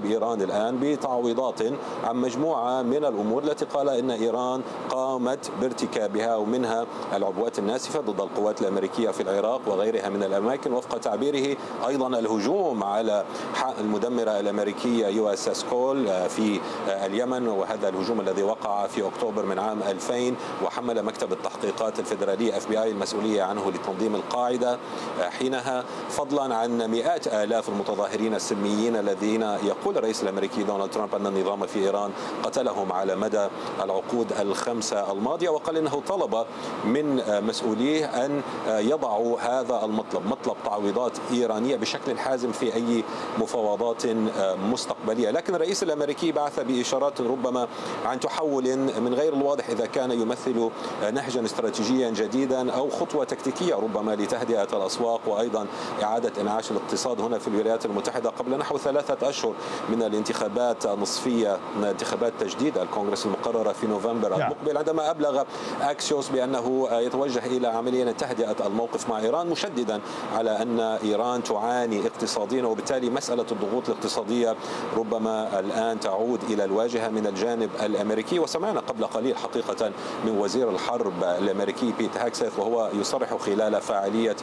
يطالب إيران الآن بتعويضات عن مجموعة من الأمور التي قال إن إيران قامت بارتكابها، ومنها العبوات الناسفة ضد القوات الأمريكية في العراق وغيرها من الأماكن وفق تعبيره. أيضا الهجوم على المدمرة الأمريكية USS كول في اليمن، وهذا الهجوم الذي وقع في أكتوبر من عام 2000 وحمل مكتب التحقيقات الفيدرالي FBI المسؤولية عنه لتنظيم القاعدة حينها، فضلا عن مئات آلاف المتظاهرين السلميين الذين يقول الرئيس الأمريكي دونالد ترامب أن النظام في إيران قتلهم على مدى العقود الخمسة الماضية. وقال إنه طلب من مسؤوليه أن يضعوا هذا المطلب، مطلب تعويضات إيرانية بشكل حازم في أي مفاوضات مستقبلية. لكن الرئيس الأمريكي بعث بإشارات ربما عن تحول من غير الواضح إذا كان يمثل نهجا استراتيجيا جديدا أو خطوة تكتيكية ربما لتهدئة الأسواق وأيضا إعادة إنعاش الاقتصاد هنا في الولايات المتحدة قبل نحو 3 أشهر من الانتخابات النصفية، من انتخابات تجديد الكونغرس المقررة في نوفمبر المقبل، عندما أبلغ أكسيوس بأنه يتوجه إلى عملية تهدئة الموقف مع إيران، مشددا على أن إيران تعاني اقتصاديا، وبالتالي مسألة الضغوط الاقتصادية ربما الآن تعود إلى الواجهة من الجانب الأمريكي. وسمعنا قبل قليل حقيقة من وزير الحرب الأمريكي بيت هاكسيث وهو يصرح خلال فعالية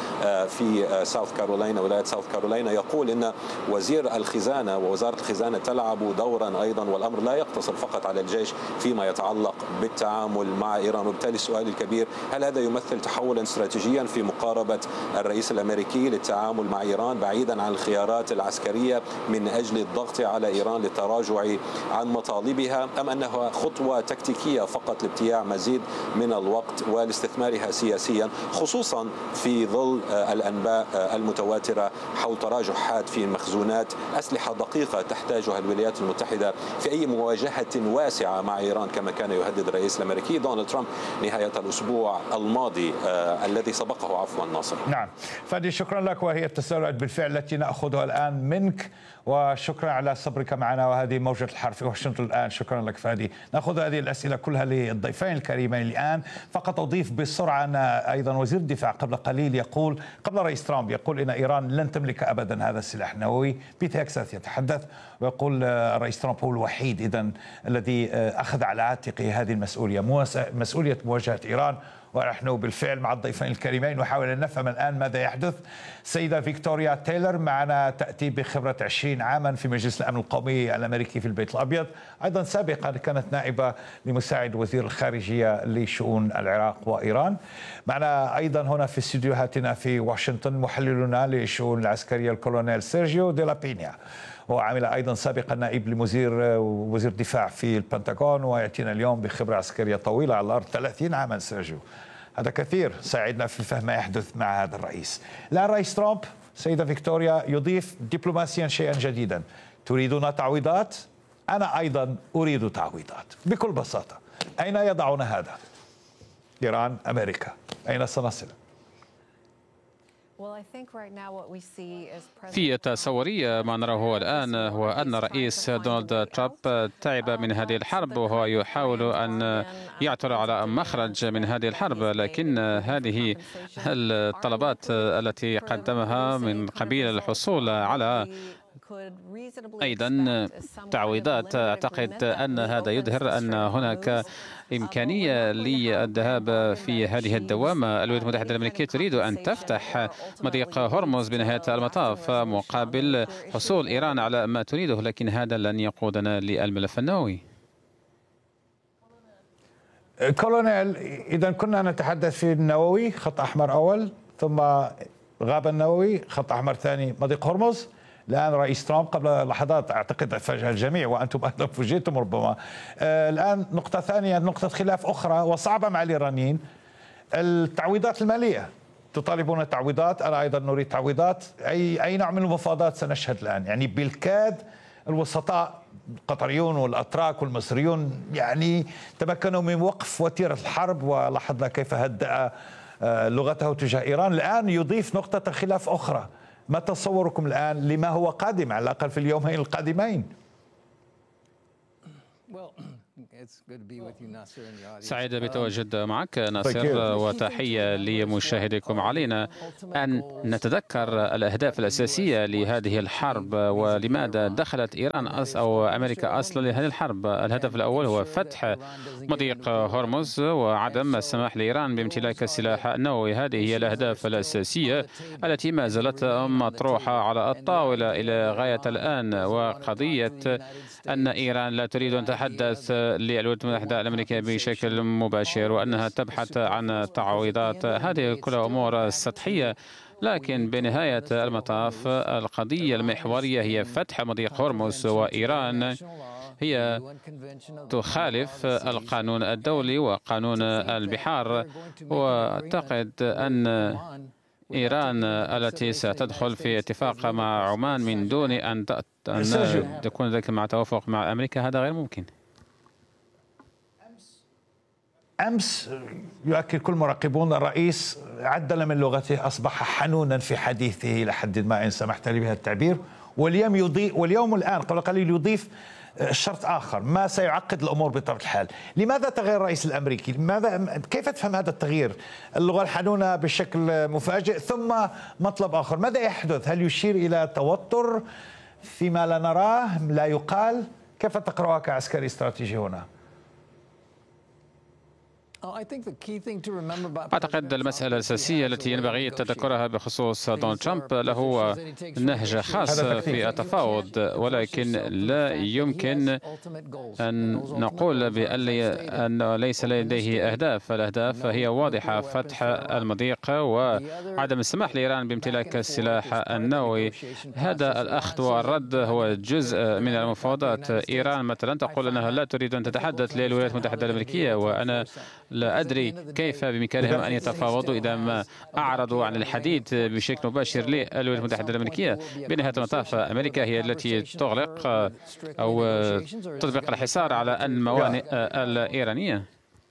في ساوث كارولاينا، ولاية ساوث كارولاينا، يقول إن وزير الخزانة ووزارة الخزانة تلعب دورا أيضا، والأمر لا يقتصر فقط على الجيش فيما يتعلق بالتعامل مع إيران. وبالتالي السؤال الكبير، هل هذا يمثل تحولا استراتيجيا في مقاربة الرئيس الأمريكي للتعامل مع إيران بعيدا عن الخيارات العسكرية من أجل الضغط على إيران للتراجع عن مطالبها، أم أنها خطوة تكتيكية فقط لابتياع مزيد من الوقت والاستثمارها سياسيا، خصوصا في ظل الأنباء المتواترة حول تراجع حاد في مخزونات أسلحة دقيقة تحتاجها الولايات المتحدة في أي مواجهة واسعة مع إيران كما كان يهدد الرئيس الأمريكي دونالد ترامب نهاية الأسبوع الماضي الذي سبقه عفوا ناصر. نعم فادي، شكرا لك، وهي التساؤلات بالفعل التي نأخذها الآن منك، وشكرا على صبرك معنا، وهذه موجة الحرب في واشنطن الآن. شكرا لك فادي. نأخذ هذه الأسئلة كلها للضيفين الكريمين الآن. فقط أضيف بسرعة أن أيضا وزير الدفاع قبل قليل يقول، قبل رئيس ترامب يقول إن إيران لن تملك أبدا هذا السلاح النووي. بيت هاكسيث يتحدث ويقول الرئيس ترامب هو الوحيد إذن الذي أخذ على عاتقه هذه المسؤولية، مسؤولية مواجهة إيران. ونحن بالفعل مع الضيفين الكريمين نحاول أن نفهم الآن ماذا يحدث. سيدة فيكتوريا تايلر معنا، تأتي بخبرة 20 عاما في مجلس الأمن القومي الأمريكي في البيت الأبيض، أيضا سابقا كانت نائبة لمساعد وزير الخارجية لشؤون العراق وإيران. معنا أيضا هنا في استديوهاتنا في واشنطن محللنا للشؤون العسكرية الكولونيل سيرجيو دي لا بينيا، وعمل أيضا سابقا نائب وزير دفاع في البنتاغون، ويأتينا اليوم بخبرة عسكرية طويلة على الأرض 30 عاما. سيرجيو، هذا كثير ساعدنا في فهم ما يحدث مع هذا الرئيس. الآن رئيس ترامب سيدة فيكتوريا يضيف دبلوماسيا شيئا جديدا. تريدون تعويضات؟ أنا أيضا أريد تعويضات. بكل بساطة أين يضعون هذا؟ إيران، أمريكا، أين سنصل؟ في تصوري ما نراه الآن هو أن الرئيس دونالد ترامب تعب من هذه الحرب، وهو يحاول أن يعثر على مخرج من هذه الحرب، لكن هذه الطلبات التي قدمها من قبيل الحصول على أيضا تعويضات، أعتقد أن هذا يظهر أن هناك إمكانية للذهاب في هذه الدوامة. الولايات المتحدة الأمريكية تريد أن تفتح مضيق هرمز بنهاية المطاف مقابل حصول إيران على ما تريده، لكن هذا لن يقودنا للملف النووي. كولونيل، إذا كنا نتحدث في النووي، خط أحمر أول، ثم غاب النووي، خط أحمر ثاني، مضيق هرمز. الآن رئيس ترامب قبل لحظات أعتقد فاجأ الجميع، وأنتم أيضا فوجئتم ربما. الآن نقطة ثانية، نقطة خلاف أخرى وصعبة مع الإيرانيين، التعويضات المالية. تطالبون تعويضات، أنا أيضا نريد تعويضات. أي نوع من المفاوضات سنشهد الآن؟ يعني بالكاد الوسطاء القطريون والأتراك والمصريون يعني تمكنوا من وقف وتيرة الحرب، ولاحظنا كيف هدأ لغته تجاه إيران. الآن يضيف نقطة خلاف أخرى. ما تصوركم الآن لما هو قادم على الأقل في اليومين القادمين؟ سعيد بتواجد معك ناصر، وتحية لمشاهديكم. علينا أن نتذكر الأهداف الأساسية لهذه الحرب ولماذا دخلت إيران أو أمريكا أصلا لهذه الحرب. الهدف الأول هو فتح مضيق هرمز وعدم السماح لإيران بامتلاك السلاح النووي. هذه هي الأهداف الأساسية التي ما زالت مطروحة على الطاولة إلى غاية الآن. وقضية أن إيران لا تريد أن تتحدث للولايات المتحدة الأمريكية بشكل مباشر وأنها تبحث عن تعويضات، هذه كلها أمور سطحية. لكن بنهاية المطاف القضية المحورية هي فتح مضيق هرمز، وإيران هي تخالف القانون الدولي وقانون البحار. وأعتقد أن إيران التي ستدخل في اتفاق مع عمان من دون أن تكون ذلك مع توافق مع أمريكا، هذا غير ممكن. أمس يؤكد كل مراقبون الرئيس عدل من لغته، أصبح حنونا في حديثه لحد ما إن سمحت لي بهذا التعبير. واليوم الآن قبل قليل يضيف شرط آخر ما سيعقد الأمور بطبيعة الحال. لماذا تغير الرئيس الأمريكي؟ كيف تفهم هذا التغيير؟ اللغة الحنونة بشكل مفاجئ ثم مطلب آخر، ماذا يحدث؟ هل يشير إلى توتر فيما لا نراه لا يقال؟ كيف تقرأها كعسكري استراتيجي هنا؟ أعتقد المسألة الأساسية التي ينبغي تذكرها بخصوص دونالد ترامب له نهج خاص في التفاوض، ولكن لا يمكن أن نقول بأن ليس لديه أهداف. الأهداف هي واضحة: فتح المضيق وعدم السماح لإيران بامتلاك السلاح النووي. هذا الأخذ والرد هو جزء من المفاوضات. إيران مثلا تقول أنها لا تريد أن تتحدث للولايات المتحدة الأمريكية، وأنا لا أدري كيف بإمكانهم أن يتفاوضوا إذا ما أعرضوا عن الحديث بشكل مباشر للولايات المتحدة الأمريكية. بنهاية المطاف أمريكا هي التي تغلق أو تطبق الحصار على الموانئ الإيرانية.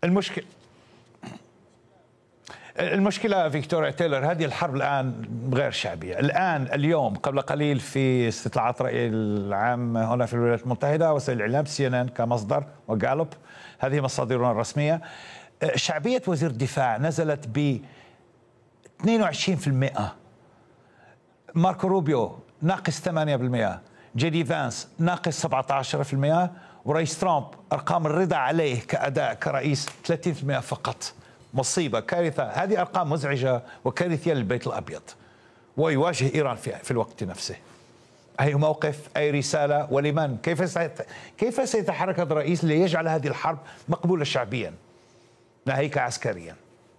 المشكلة فيكتوريا تايلور، هذه الحرب الآن غير شعبية. اليوم قبل قليل في استطلاعات رأي العام هنا في الولايات المتحدة، وسائل الإعلام CNN كمصدر وغالوب، هذه مصادرنا الرسمية، شعبية وزير الدفاع نزلت ب 22%، ماركو روبيو ناقص 8%، جيدي فانس ناقص 17%، ورئيس ترامب أرقام الرضا عليه كأداء كرئيس 30% فقط. مصيبة، كارثة. هذه أرقام مزعجة وكارثية للبيت الأبيض، ويواجه إيران في الوقت نفسه. أي موقف، أي رسالة، ولمن؟ كيف سيتحرك هذا الرئيس ليجعل هذه الحرب مقبولة شعبيا ناهيك عسكريا؟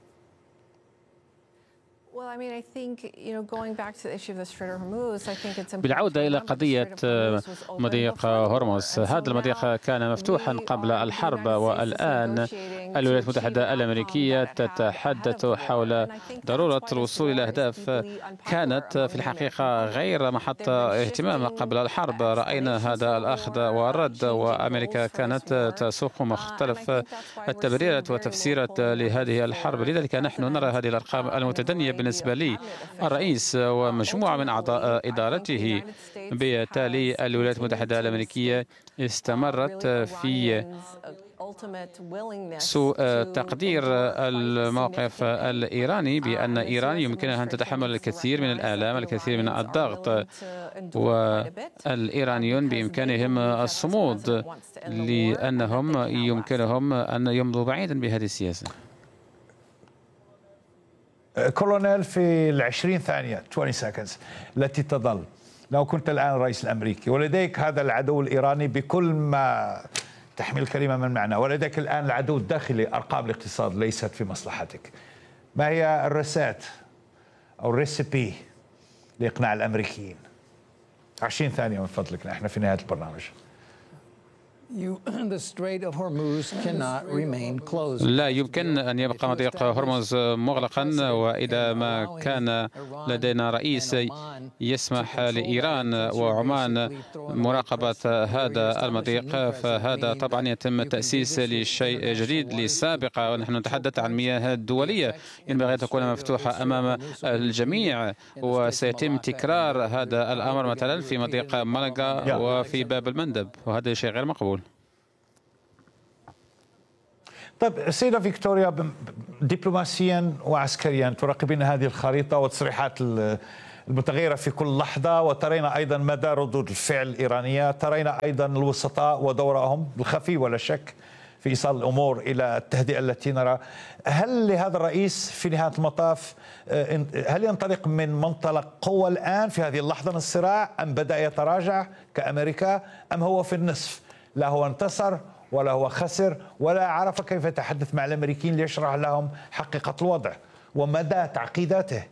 بالعودة إلى قضية مضيق هرمز، هذا المضيق كان مفتوحا قبل الحرب، والآن الولايات المتحدة الأمريكية تتحدث حول ضرورة الوصول إلى أهداف كانت في الحقيقة غير محط اهتمام قبل الحرب. رأينا هذا الأخذ والرد، وأمريكا كانت تسوق مختلف التبريرات وتفسيرات لهذه الحرب. لذلك نحن نرى هذه الأرقام المتدنية بالنسبة لي. الرئيس ومجموعة من أعضاء إدارته بالتالي الولايات المتحدة الأمريكية استمرت في سوء تقدير الموقف الإيراني بأن إيران يمكنها أن تتحمل الكثير من الآلام، الكثير من الضغط، والإيرانيون بإمكانهم الصمود لأنهم يمكنهم أن يمضوا بعيدا بهذه السياسة. كولونيل، في 20 ثانية 20 seconds التي تظل، لو كنت الآن الرئيس الأمريكي ولديك هذا العدو الإيراني بكل ما تحمل الكلمة من معنى، ولديك الآن العدو الداخلي، أرقام الاقتصاد ليست في مصلحتك، ما هي الرسات أو الريسبي لإقناع الأمريكيين؟ 20 ثانية من فضلك، نحن في نهاية البرنامج. لا يمكن أن يبقى مضيق هرمز مغلقا، وإذا ما كان لدينا رئيس يسمح لإيران وعمان مراقبة هذا المضيق، فهذا طبعا يتم تأسيس لشيء جديد للسابقة. ونحن نتحدث عن مياه دولية ينبغي أن تكون مفتوحة أمام الجميع، وسيتم تكرار هذا الأمر مثلا في مضيق ملقا وفي باب المندب، وهذا شيء غير مقبول. طيب سيدة فيكتوريا، دبلوماسيا وعسكريا تراقبين هذه الخريطة والتصريحات المتغيرة في كل لحظة، وترين أيضا مدى ردود الفعل الإيرانية، ترين أيضا الوسطاء ودورهم الخفي ولا شك في إيصال الأمور إلى التهدئة التي نرى. هل لهذا الرئيس في نهاية المطاف هل ينطلق من منطلق قوة الآن في هذه اللحظة من الصراع، أم بدأ يتراجع كأمريكا، أم هو في النصف، لا هو انتصر ولا هو خسر ولا عرف كيف يتحدث مع الأمريكيين ليشرح لهم حقيقة الوضع ومدى تعقيداته؟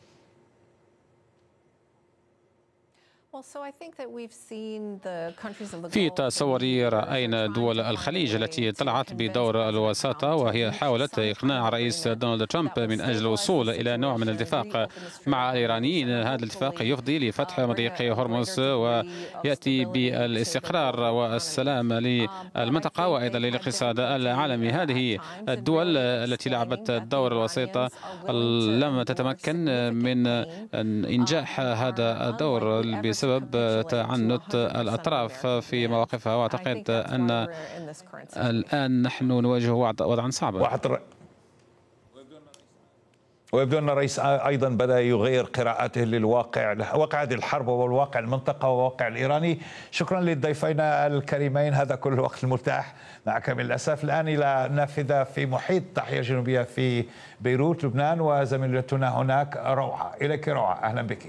في تصوري رأينا دول الخليج التي طلعت بدور الوساطة، وهي حاولت إقناع رئيس دونالد ترامب من أجل الوصول إلى نوع من الاتفاق مع الإيرانيين. هذا الاتفاق يفضي لفتح مضيق هرمز ويأتي بالاستقرار والسلام للمنطقة وأيضا للاقتصاد العالمي. هذه الدول التي لعبت دور الوسيطة لم تتمكن من إنجاح هذا الدور بسبب تعنت الأطراف في مواقفها، وأعتقد أن الآن نحن نواجه وضعا صعبا. ويبدو أن الرئيس أيضا بدأ يغير قراءاته للواقع، واقع هذه الحرب والواقع المنطقة والواقع الإيراني. شكرا للضيفين الكريمين، هذا كل الوقت المتاح معك من الأسف. الآن إلى نافذة في محيط الضاحية الجنوبية في بيروت لبنان، وزميلتنا هناك روعة. إليك روعة، أهلا بك.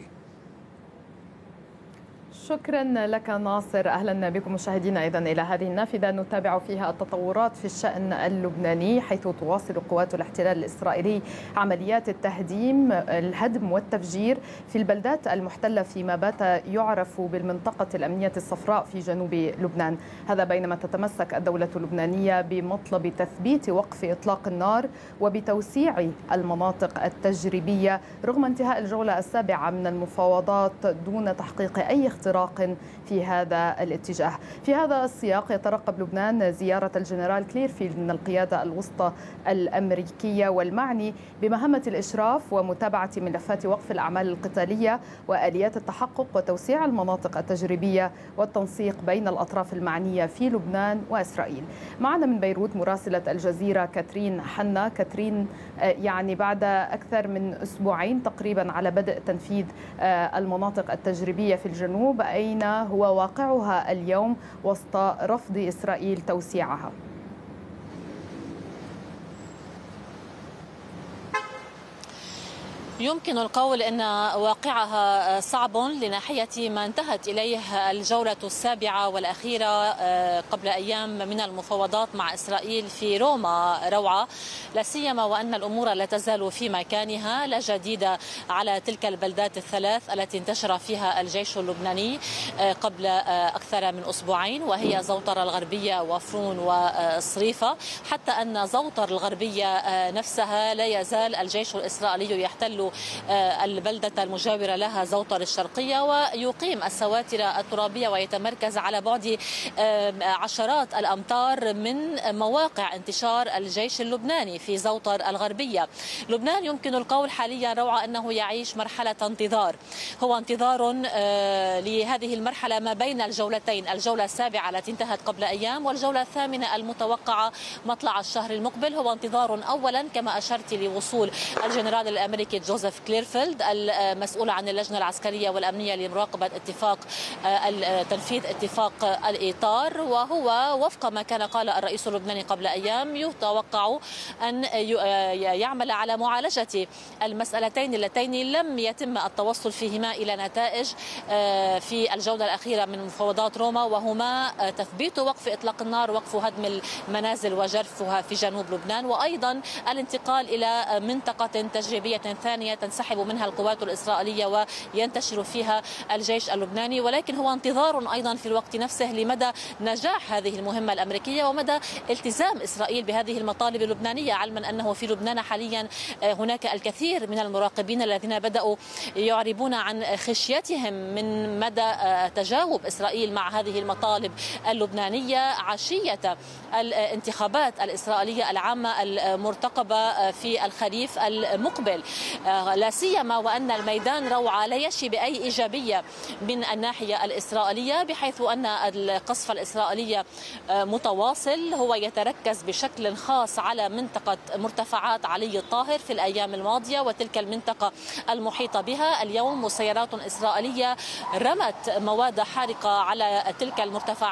شكرا لك ناصر. أهلا بكم مشاهدينا أيضا إلى هذه النافذة نتابع فيها التطورات في الشأن اللبناني، حيث تواصل قوات الاحتلال الإسرائيلي عمليات التهديم الهدم والتفجير في البلدات المحتلة فيما بات يعرف بالمنطقة الأمنية الصفراء في جنوب لبنان. هذا بينما تتمسك الدولة اللبنانية بمطلب تثبيت وقف إطلاق النار وبتوسيع المناطق التجريبية رغم انتهاء الجولة السابعة من المفاوضات دون تحقيق أي اختراق في هذا الاتجاه. في هذا السياق يترقب لبنان زيارة الجنرال كليرفيلد من القيادة الوسطى الأمريكية والمعني بمهمة الإشراف ومتابعة ملفات وقف الأعمال القتالية وآليات التحقق وتوسيع المناطق التجريبية والتنسيق بين الأطراف المعنية في لبنان وإسرائيل. معنا من بيروت مراسلة الجزيرة كاترين حنا. كاترين، يعني بعد أكثر من أسبوعين تقريبا على بدء تنفيذ المناطق التجريبية في الجنوب، أين هو واقعها اليوم وسط رفض إسرائيل توسيعها؟ يمكن القول أن واقعها صعب لناحية ما انتهت إليه الجولة السابعة والأخيرة قبل أيام من المفاوضات مع إسرائيل في روما روعة، لا سيما وأن الأمور لا تزال في مكانها، لا جديد على تلك البلدات الثلاث التي انتشر فيها الجيش اللبناني قبل أكثر من أسبوعين، وهي زوطر الغربية وفرون وصريفة. حتى أن زوطر الغربية نفسها لا يزال الجيش الإسرائيلي يحتل البلدة المجاورة لها زوطر الشرقية ويقيم السواتر الترابية ويتمركز على بعد عشرات الأمتار من مواقع انتشار الجيش اللبناني في زوطر الغربية. لبنان يمكن القول حاليا روعة أنه يعيش مرحلة انتظار، هو انتظار لهذه المرحلة ما بين الجولتين، الجولة السابعة التي انتهت قبل أيام والجولة الثامنة المتوقعة مطلع الشهر المقبل. هو انتظار أولا كما أشرت لوصول الجنرال الأمريكي جوزيف كليرفيلد المسؤول عن اللجنة العسكرية والأمنية لمراقبة اتفاق تنفيذ اتفاق الإطار، وهو وفق ما كان قال الرئيس اللبناني قبل أيام يتوقع أن يعمل على معالجة المسألتين اللتين لم يتم التوصل فيهما إلى نتائج في الجولة الأخيرة من مفاوضات روما، وهما تثبيت وقف إطلاق النار، وقف هدم المنازل وجرفها في جنوب لبنان، وأيضا الانتقال إلى منطقة تجريبية ثانية تنسحب منها القوات الإسرائيلية وينتشر فيها الجيش اللبناني. ولكن هو انتظار أيضا في الوقت نفسه لمدى نجاح هذه المهمة الأمريكية ومدى التزام إسرائيل بهذه المطالب اللبنانية، علما أنه في لبنان حاليا هناك الكثير من المراقبين الذين بدأوا يعربون عن خشيتهم من مدى تجاوب إسرائيل مع هذه المطالب اللبنانية عشية الانتخابات الإسرائيلية العامة المرتقبة في الخريف المقبل. لا سيما وأن الميدان روعة لا يشي بأي إيجابية من الناحية الإسرائيلية، بحيث أن القصف الإسرائيلي متواصل، هو يتركز بشكل خاص على منطقة مرتفعات علي الطاهر في الأيام الماضية وتلك المنطقة المحيطة بها. اليوم مسيرات إسرائيلية رمت مواد حارقة على تلك المرتفعات